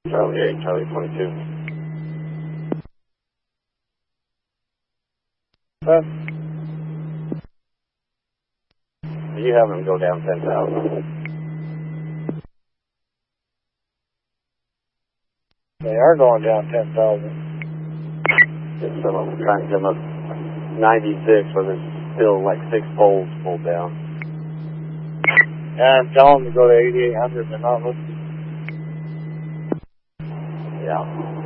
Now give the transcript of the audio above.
Charlie 8, Charlie 22. You have them go down 10,000. They are going down 10,000. Some of them trying to come up 96, where there's still like 6 poles pulled down. And tell them to go to 8,800 and not listen. Yeah.